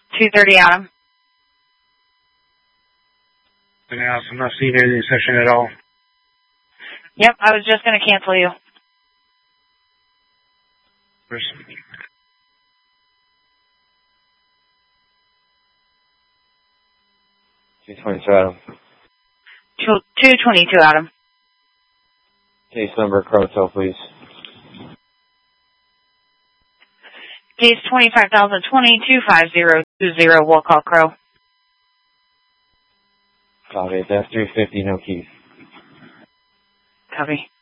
230 Adam. Else, I'm not seeing any session at all. Yep, I was just going to cancel you. $222 Adam. 222 Adam. Case number, Crotel, please. Case 25,020-25020. We'll call Crow. Copy. That's 350, no keys. Copy.